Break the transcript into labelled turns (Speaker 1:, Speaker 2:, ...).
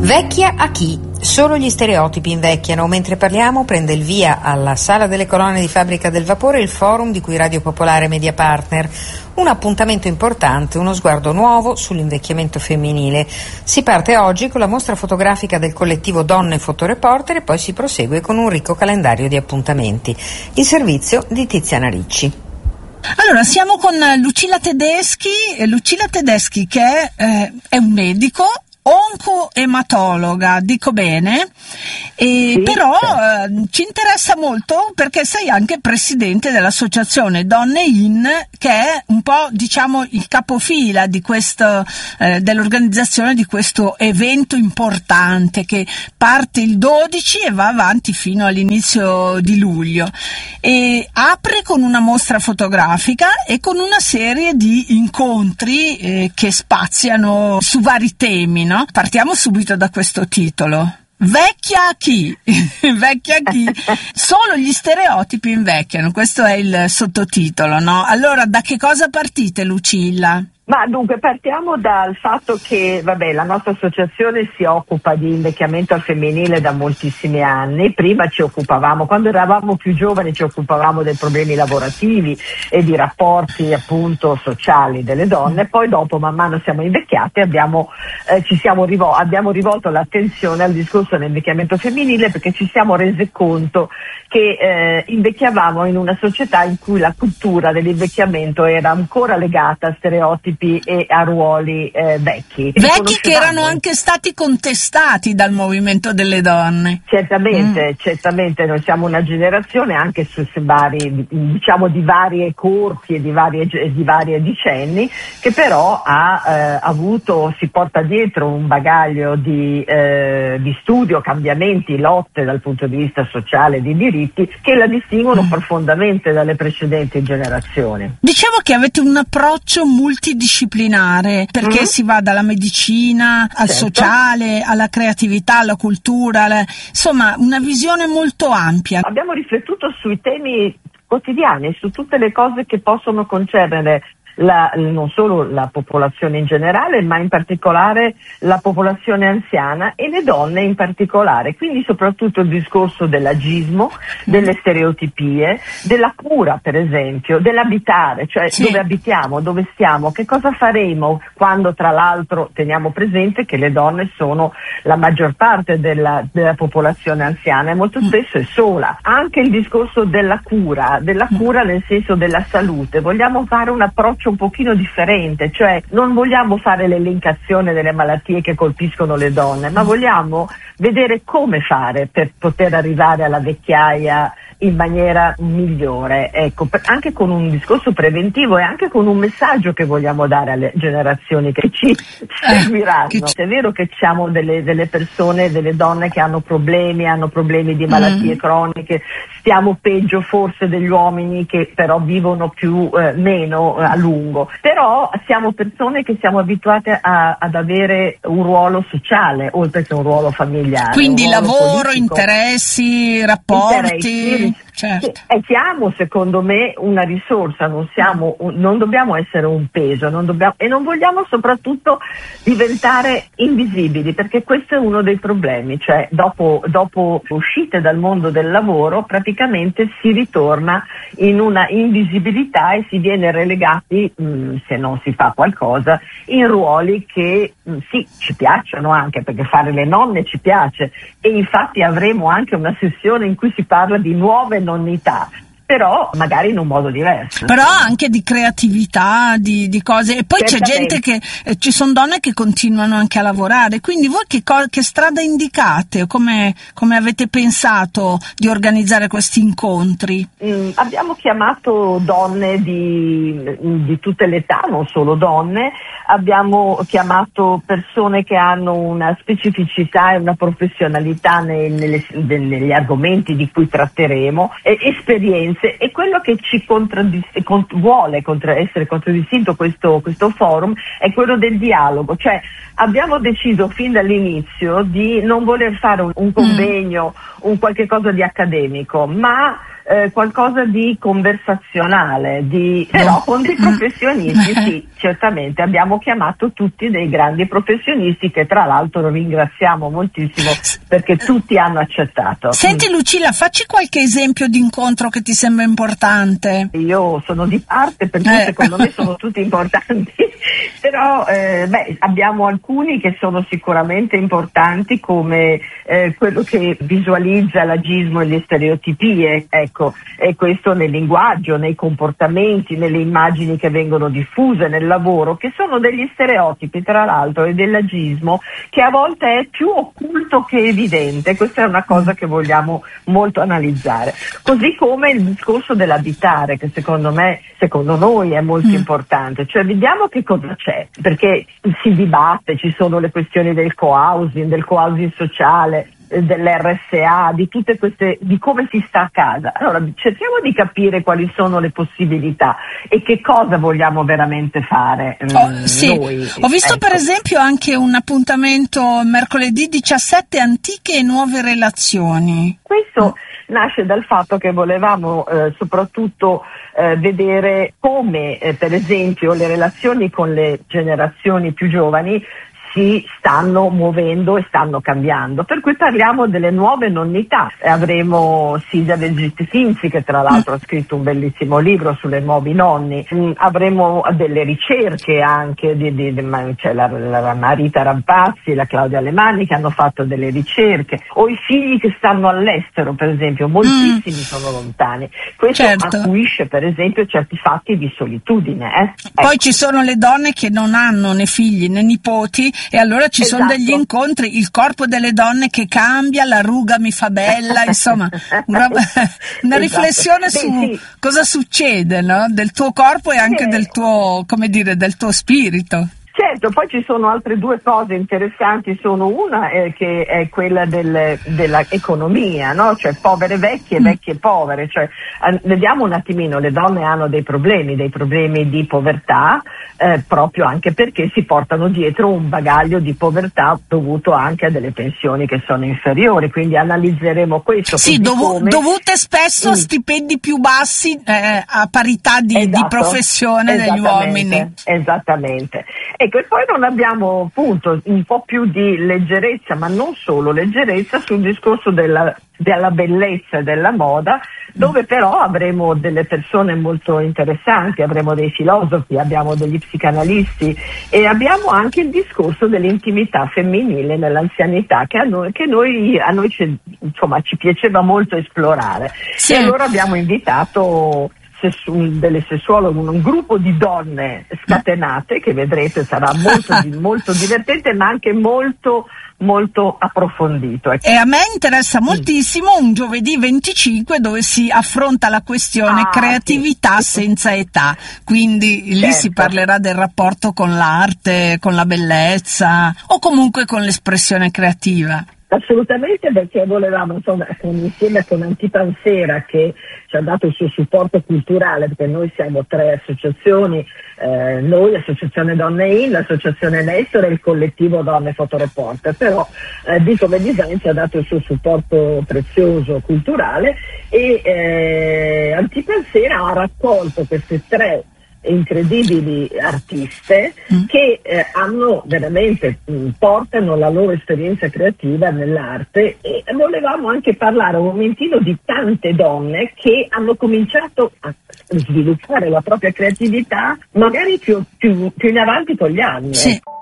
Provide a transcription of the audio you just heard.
Speaker 1: Vecchia a chi? Solo gli stereotipi invecchiano. Mentre parliamo prende il via alla Sala delle Colonne di Fabbrica del Vapore il forum di cui Radio Popolare è media partner. Un appuntamento importante, uno sguardo nuovo sull'invecchiamento femminile. Si parte oggi con la mostra fotografica del collettivo Donne Fotoreporter e poi si prosegue con un ricco calendario di appuntamenti. Il servizio di Tiziana Ricci.
Speaker 2: Allora, siamo con Lucilla Tedeschi che è un medico, oncoematologa, dico bene,
Speaker 3: sì,
Speaker 2: però
Speaker 3: certo.
Speaker 2: Ci interessa molto perché sei anche presidente dell'associazione Donne In, che è un po', diciamo, il capofila di questo dell'organizzazione di questo evento importante che parte il 12 e va avanti fino all'inizio di luglio, e apre con una mostra fotografica e con una serie di incontri che spaziano su vari temi, no? Partiamo subito da questo titolo. Vecchia a chi? Vecchia a chi? Solo gli stereotipi invecchiano, questo è il sottotitolo, no? Allora, da che cosa partite, Lucilla?
Speaker 3: Ma dunque partiamo dal fatto che la nostra associazione si occupa di invecchiamento al femminile da moltissimi anni. Prima ci occupavamo, quando eravamo più giovani, ci occupavamo dei problemi lavorativi e di rapporti appunto sociali delle donne. Poi dopo, man mano siamo invecchiate, abbiamo rivolto l'attenzione al discorso dell'invecchiamento femminile, perché ci siamo rese conto che invecchiavamo in una società in cui la cultura dell'invecchiamento era ancora legata a stereotipi e a ruoli vecchi
Speaker 2: che erano anche stati contestati dal movimento delle donne.
Speaker 3: Certamente noi siamo una generazione anche su vari, diciamo, di varie corti e di varie decenni, che però si porta dietro un bagaglio di studio, cambiamenti, lotte dal punto di vista sociale, di diritti, che la distinguono profondamente dalle precedenti generazioni.
Speaker 2: Dicevo che avete un approccio multidisciplinare, perché si va dalla medicina al sociale, alla creatività, alla cultura, insomma una visione molto ampia.
Speaker 3: Abbiamo riflettuto sui temi quotidiani, su tutte le cose che possono concernere non solo la popolazione in generale, ma in particolare la popolazione anziana e le donne in particolare. Quindi soprattutto il discorso dell'agismo, delle stereotipie, della cura, per esempio, dell'abitare, cioè dove abitiamo, dove stiamo, che cosa faremo quando, tra l'altro, teniamo presente che le donne sono la maggior parte della popolazione anziana e molto spesso è sola. Anche il discorso della cura nel senso della salute. Vogliamo fare un approccio un pochino differente, cioè non vogliamo fare l'elencazione delle malattie che colpiscono le donne, ma vogliamo vedere come fare per poter arrivare alla vecchiaia in maniera migliore, ecco, anche con un discorso preventivo e anche con un messaggio che vogliamo dare alle generazioni che ci seguiranno. È vero che siamo delle persone, delle donne che hanno problemi di malattie croniche, stiamo peggio forse degli uomini che però vivono meno a lungo, però siamo persone che siamo abituate ad avere un ruolo sociale oltre che un ruolo familiare.
Speaker 2: Quindi lavoro,
Speaker 3: politico,
Speaker 2: interessi, rapporti. Certo.
Speaker 3: Siamo, secondo me, una risorsa, non dobbiamo essere un peso, e non vogliamo soprattutto diventare invisibili, perché questo è uno dei problemi, cioè dopo uscite dal mondo del lavoro praticamente si ritorna in una invisibilità e si viene relegati, se non si fa qualcosa, in ruoli che sì, ci piacciono anche, perché fare le nonne ci piace, e infatti avremo anche una sessione in cui si parla di nuove nonnità, però magari in un modo diverso.
Speaker 2: Però anche di creatività, di cose. E poi c'è gente che ci sono donne che continuano anche a lavorare. Quindi voi che strada indicate? Come avete pensato di organizzare questi incontri?
Speaker 3: Abbiamo chiamato donne di tutte le età, non solo donne. Abbiamo chiamato persone che hanno una specificità e una professionalità negli argomenti di cui tratteremo, esperienze. E quello che ci vuole essere contraddistinto questo forum è quello del dialogo, cioè abbiamo deciso fin dall'inizio di non voler fare un convegno, un qualche cosa di accademico, ma qualcosa di conversazionale, però con dei professionisti, sì, certamente abbiamo chiamato tutti dei grandi professionisti che tra l'altro ringraziamo moltissimo perché tutti hanno accettato.
Speaker 2: Senti Lucilla, facci qualche esempio di incontro che ti sembra importante.
Speaker 3: Io sono di parte perché secondo me sono tutti importanti, però abbiamo alcuni che sono sicuramente importanti come quello che visualizza l'agismo e le stereotipie, ecco, e questo nel linguaggio, nei comportamenti, nelle immagini che vengono diffuse nel lavoro, che sono degli stereotipi tra l'altro e dell'agismo che a volte è più occulto che evidente. Questa è una cosa che vogliamo molto analizzare, così come il discorso dell'abitare, che secondo noi è molto importante, cioè vediamo che cosa c'è, perché si dibatte, ci sono le questioni del co-housing sociale, dell'RSA, di tutte queste, di come si sta a casa. Allora cerchiamo di capire quali sono le possibilità e che cosa vogliamo veramente fare. Noi.
Speaker 2: Ho visto per esempio anche un appuntamento mercoledì 17, antiche e nuove relazioni.
Speaker 3: Questo nasce dal fatto che volevamo soprattutto vedere come per esempio le relazioni con le generazioni più giovani si stanno muovendo e stanno cambiando, per cui parliamo delle nuove nonnità. Avremo Silvia Finzi, che tra l'altro ha scritto un bellissimo libro sulle nuovi nonni, avremo delle ricerche anche c'è la Marita Rampazzi e la Claudia Alemani che hanno fatto delle ricerche, o i figli che stanno all'estero per esempio, moltissimi sono lontani, questo acuisce per esempio certi fatti di solitudine.
Speaker 2: Poi ci sono le donne che non hanno né figli né nipoti, e allora ci sono degli incontri, il corpo delle donne che cambia, la ruga mi fa bella, insomma una riflessione su cosa succede, no? Del tuo corpo e anche del tuo, come dire, del tuo spirito.
Speaker 3: Certo, poi ci sono altre due cose interessanti, sono una che è quella della economia, no? Cioè povere vecchie, vecchie povere, cioè vediamo un attimino, le donne hanno dei problemi di povertà, proprio anche perché si portano dietro un bagaglio di povertà dovuto anche a delle pensioni che sono inferiori, quindi analizzeremo questo.
Speaker 2: Sì, dovute spesso a stipendi più bassi a parità di professione degli uomini.
Speaker 3: Esattamente. Ecco, e poi non abbiamo appunto un po' più di leggerezza, ma non solo leggerezza, sul discorso della bellezza e della moda, dove però avremo delle persone molto interessanti, avremo dei filosofi, abbiamo degli psicanalisti e abbiamo anche il discorso dell'intimità femminile nell'anzianità che a noi ci piaceva molto esplorare. Sì. E allora abbiamo invitato delle sessuologhe, un gruppo di donne scatenate che vedrete sarà molto divertente, ma anche molto molto approfondito.
Speaker 2: E a me interessa moltissimo un giovedì 25 dove si affronta la questione creatività senza età, quindi lì si parlerà del rapporto con l'arte, con la bellezza o comunque con l'espressione creativa.
Speaker 3: Assolutamente, perché volevamo, insieme con Antipansera che ci ha dato il suo supporto culturale, perché noi siamo 3 associazioni, noi, l'Associazione Donne In, l'Associazione Nestor e il collettivo Donne Fotoreporter, però Dicome Design ci ha dato il suo supporto prezioso culturale e Antipansera ha raccolto queste 3 incredibili artiste che hanno veramente portano la loro esperienza creativa nell'arte, e volevamo anche parlare un momentino di tante donne che hanno cominciato a sviluppare la propria creatività magari più in avanti con gli anni.
Speaker 2: Sì.